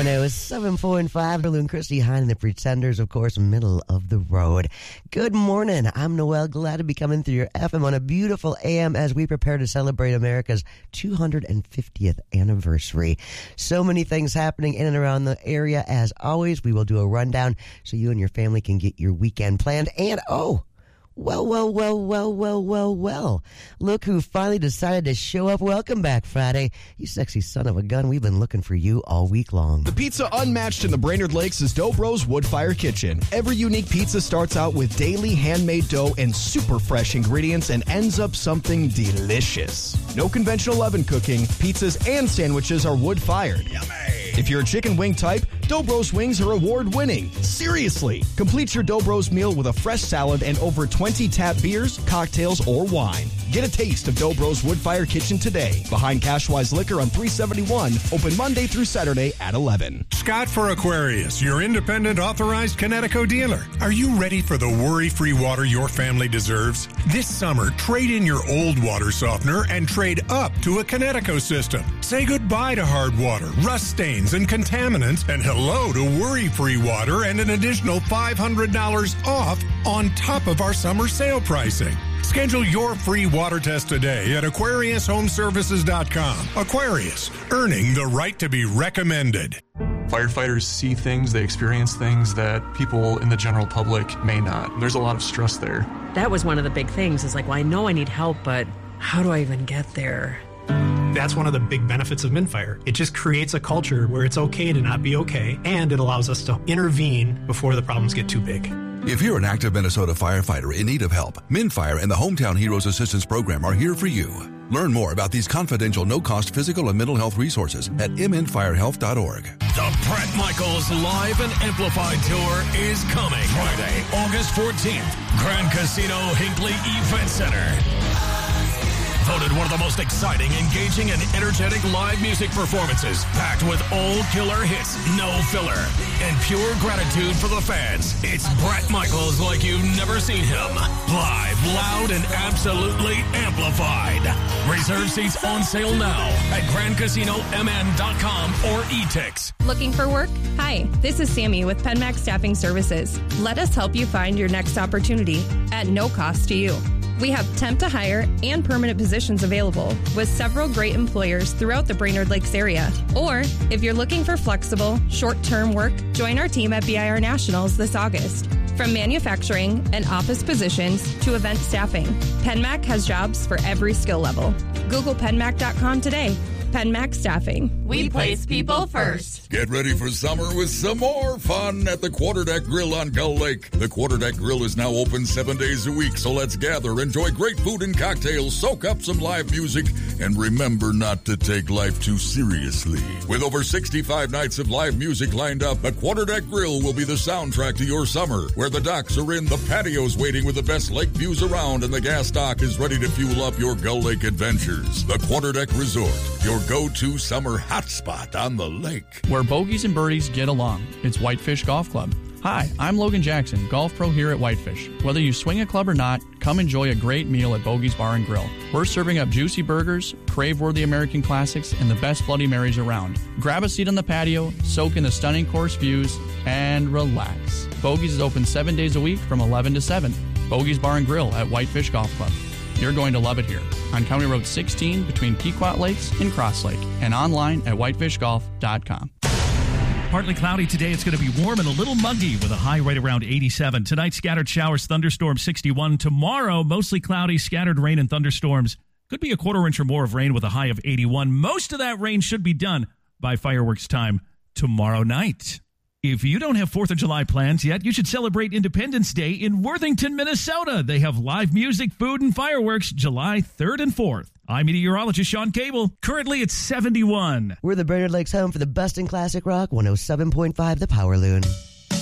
107.5, Balloon Christy Hine and the Pretenders, of course, middle of the road. Good morning. I'm Noel. Glad to be coming through your FM on a beautiful AM as we prepare to celebrate America's 250th anniversary. So many things happening in and around the area. As always, we will do a rundown so you and your family can get your weekend planned. And, well. Look who finally decided to show up. Welcome back, Friday. You sexy son of a gun. We've been looking for you all week long. The pizza unmatched in the Brainerd Lakes is Dobro's Wood Fire Kitchen. Every unique pizza starts out with daily handmade dough and super fresh ingredients and ends up something delicious. No conventional oven cooking. Pizzas and sandwiches are wood-fired. Yummy! If you're a chicken wing type, Dobro's wings are award-winning. Seriously! Complete your Dobro's meal with a fresh salad and over 20 tap beers, cocktails, or wine. Get a taste of Dobro's Wood Fire Kitchen today. Behind Cashwise Liquor on 371, open Monday through Saturday at 11. Scott for Aquarius, your independent authorized Connecticut dealer. Are you ready for the worry-free water your family deserves? This summer, trade in your old water softener and trade up to a Connecticut system. Say goodbye to hard water, rust stains, and contaminants, and hello to worry-free water and an additional $500 off on top of our summer sale pricing. Schedule your free water test today at AquariusHomeservices.com. Aquarius, earning the right to be recommended. Firefighters see things, they experience things that people in the general public may not. There's a lot of stress there. That was one of the big things. Is like, well, I know I need help, but how do I even get there? That's one of the big benefits of MnFire. It just creates a culture where it's okay to not be okay, and it allows us to intervene before the problems get too big. If you're an active Minnesota firefighter in need of help, MnFire and the Hometown Heroes Assistance Program are here for you. Learn more about these confidential, no-cost physical and mental health resources at mnfirehealth.org. The Bret Michaels Live and Amplified Tour is coming Friday, August 14th, Grand Casino Hinckley Event Center. Voted one of the most exciting, engaging, and energetic live music performances, packed with all killer hits, no filler, and pure gratitude for the fans. It's Bret Michaels like you've never seen him. Live, loud, and absolutely amplified. Reserve seats on sale now at GrandCasinoMN.com or eTix. Looking for work? Hi, this is Sammy with PenMax Staffing Services. Let us help you find your next opportunity at no cost to you. We have temp to hire and permanent positions available with several great employers throughout the Brainerd Lakes area. Or if you're looking for flexible, short-term work, join our team at BIR Nationals this August. From manufacturing and office positions to event staffing, PenMac has jobs for every skill level. Google PenMac.com today. PenMac Staffing. We place people first. Get ready for summer with some more fun at the Quarterdeck Grill on Gull Lake. The Quarterdeck Grill is now open 7 days a week, so let's gather, enjoy great food and cocktails, soak up some live music, and remember not to take life too seriously. With over 65 nights of live music lined up, the Quarterdeck Grill will be the soundtrack to your summer, where the docks are in, the patios waiting with the best lake views around, and the gas dock is ready to fuel up your Gull Lake adventures. The Quarterdeck Resort, your go-to summer hotspot on the lake. Where bogeys and birdies get along. It's Whitefish Golf Club. Hi, I'm Logan Jackson, golf pro here at Whitefish. Whether you swing a club or not, come enjoy a great meal at Bogey's Bar and Grill. We're serving up juicy burgers, crave-worthy American classics, and the best Bloody Marys around. Grab a seat on the patio, soak in the stunning course views, and relax. Bogey's is open 7 days a week from 11 to 7. Bogey's Bar and Grill at Whitefish Golf Club. You're going to love it here on County Road 16 between Pequot Lakes and Cross Lake, and online at whitefishgolf.com. Partly cloudy today. It's going to be warm and a little muggy with a high right around 87. Tonight, scattered showers, thunderstorms 61. Tomorrow, mostly cloudy, scattered rain and thunderstorms. Could be a quarter inch or more of rain with a high of 81. Most of that rain should be done by fireworks time tomorrow night. If you don't have 4th of July plans yet, you should celebrate Independence Day in Worthington, Minnesota. They have live music, food, and fireworks July 3rd and 4th. I'm meteorologist Sean Cable. Currently, it's 71. We're the Brainerd Lakes home for the best in classic rock, 107.5 The Power Loon.